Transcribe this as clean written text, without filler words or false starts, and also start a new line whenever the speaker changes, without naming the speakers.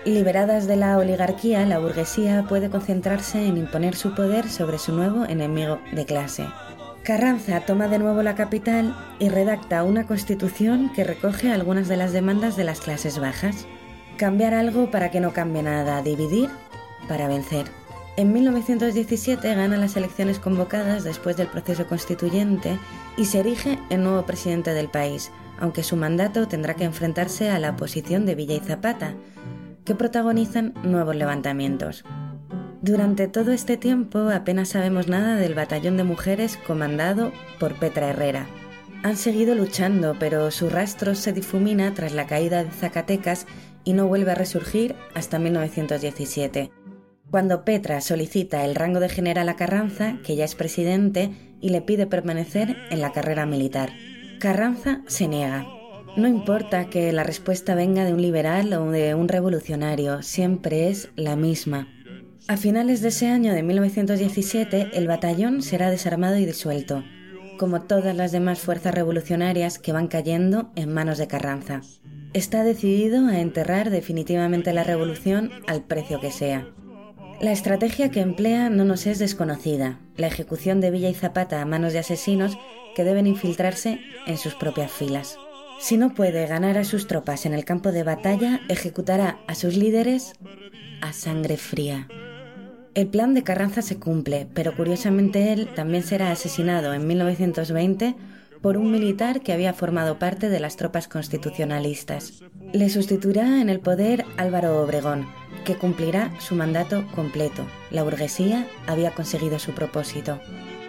Liberadas de la oligarquía, la burguesía puede concentrarse en imponer su poder sobre su nuevo enemigo de clase. Carranza toma de nuevo la capital y redacta una constitución que recoge algunas de las demandas de las clases bajas. Cambiar algo para que no cambie nada, dividir para vencer. En 1917 gana las elecciones convocadas después del proceso constituyente y se erige el nuevo presidente del país, aunque su mandato tendrá que enfrentarse a la oposición de Villa y Zapata, que protagonizan nuevos levantamientos. Durante todo este tiempo apenas sabemos nada del batallón de mujeres comandado por Petra Herrera. Han seguido luchando, pero su rastro se difumina tras la caída de Zacatecas y no vuelve a resurgir hasta 1917, cuando Petra solicita el rango de general a Carranza, que ya es presidente, y le pide permanecer en la carrera militar. Carranza se niega. No importa que la respuesta venga de un liberal o de un revolucionario, siempre es la misma. A finales de ese año de 1917, el batallón será desarmado y disuelto, como todas las demás fuerzas revolucionarias que van cayendo en manos de Carranza. Está decidido a enterrar definitivamente la revolución al precio que sea. La estrategia que emplea no nos es desconocida, la ejecución de Villa y Zapata a manos de asesinos que deben infiltrarse en sus propias filas. Si no puede ganar a sus tropas en el campo de batalla, ejecutará a sus líderes a sangre fría. El plan de Carranza se cumple, pero curiosamente él también será asesinado en 1920 por un militar que había formado parte de las tropas constitucionalistas. Le sustituirá en el poder Álvaro Obregón, que cumplirá su mandato completo. La burguesía había conseguido su propósito.